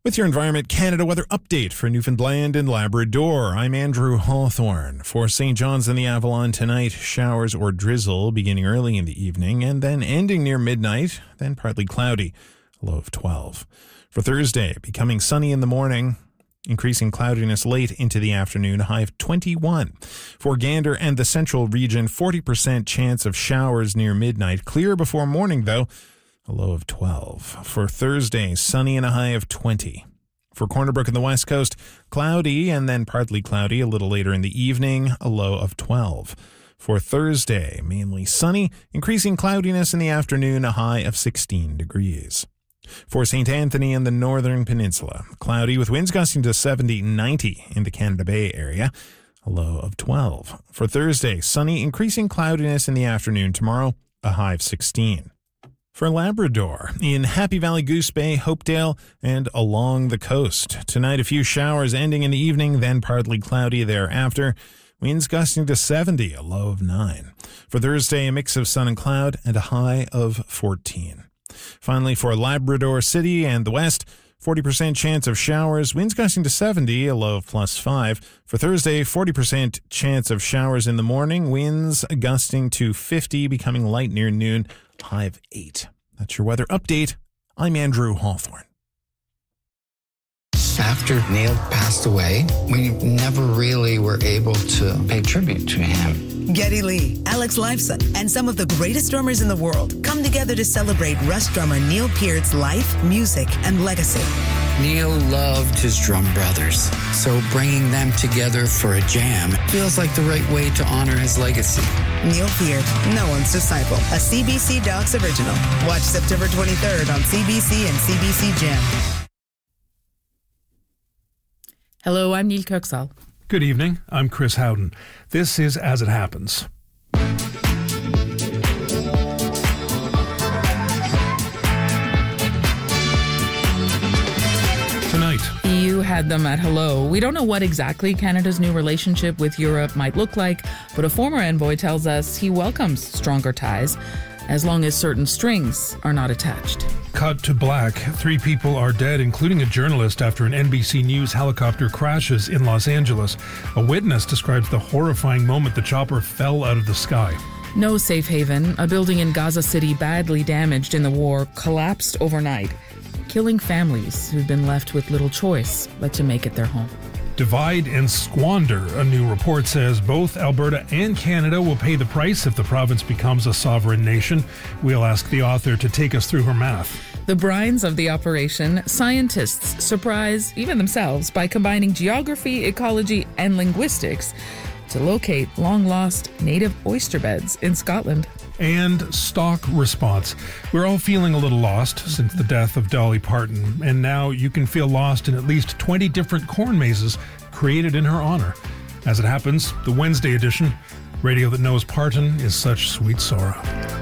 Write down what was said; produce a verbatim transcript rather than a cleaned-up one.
With your Environment Canada weather update for Newfoundland and Labrador, I'm Andrew Hawthorne. For Saint John's and the Avalon tonight, showers or drizzle beginning early in the evening and then ending near midnight, then partly cloudy, a low of twelve. For Thursday, becoming sunny in the morning, increasing cloudiness late into the afternoon, a high of twenty-one. For Gander and the central region, forty percent chance of showers near midnight. Clear before morning, though, a low of twelve. For Thursday, sunny and a high of twenty. For Corner Brook and the West Coast, cloudy and then partly cloudy a little later in the evening, a low of twelve. For Thursday, mainly sunny, increasing cloudiness in the afternoon, a high of sixteen degrees. For Saint Anthony and the Northern Peninsula, cloudy with winds gusting to seventy, ninety in the Canada Bay area, a low of twelve. For Thursday, sunny, increasing cloudiness in the afternoon. Tomorrow, a high of sixteen. For Labrador, in Happy Valley, Goose Bay, Hopedale, and along the coast. Tonight, a few showers ending in the evening, then partly cloudy thereafter. Winds gusting to seventy, a low of nine. For Thursday, a mix of sun and cloud and a high of fourteen. Finally, for Labrador City and the West, forty percent chance of showers, winds gusting to seventy, a low of plus five. For Thursday, forty percent chance of showers in the morning, winds gusting to fifty, becoming light near noon, high of eight. That's your weather update. I'm Andrew Hawthorne. After Neil passed away, we never really were able to pay tribute to him. Geddy Lee, Alex Lifeson, and some of the greatest drummers in the world come together to celebrate Rush drummer Neil Peart's life, music, and legacy. Neil loved his drum brothers, so bringing them together for a jam feels like the right way to honor his legacy. Neil Peart, no one's disciple, a C B C Docs original. Watch September twenty-third on C B C and C B C Gem. Hello, I'm Neil Kirksall. Good evening, I'm Chris Howden. This is As It Happens. Tonight, E U had them at hello. We don't know what exactly Canada's new relationship with Europe might look like, but a former envoy tells us he welcomes stronger ties as long as certain strings are not attached. cut to black. Three people are dead, including a journalist, after an N B C News helicopter crashes in Los Angeles. A witness describes the horrifying moment the chopper fell out of the sky. No safe haven. A building in Gaza City badly damaged in the war collapsed overnight, killing families who've been left with little choice but to make it their home. Divide and squander, a new report says. Both Alberta and Canada will pay the price if the province becomes a sovereign nation. We'll ask the author to take us through her math. The brines of the operation, scientists surprise even themselves by combining geography, ecology, and linguistics to locate long-lost native oyster beds in Scotland. And stock response. We're all feeling a little lost since the death of Dolly Parton, and now you can feel lost in at least twenty different corn mazes created in her honor. As it happens, the Wednesday edition, radio that knows Parton is such sweet sorrow.